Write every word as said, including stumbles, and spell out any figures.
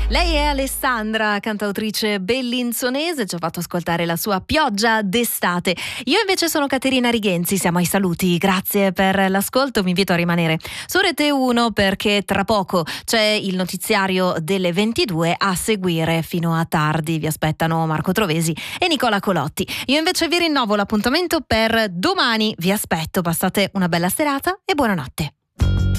Lei è Alessandra, cantautrice bellinzonese, ci ha fatto ascoltare la sua Pioggia d'estate. Io invece sono Caterina Righenzi, siamo ai saluti, grazie per l'ascolto, vi invito a rimanere su Rete uno perché tra poco c'è il notiziario delle ventidue, a seguire fino a tardi vi aspettano Marco Trovesi e Nicola Colotti. Io invece vi rinnovo l'appuntamento per domani, vi aspetto, passate una bella serata e buonanotte.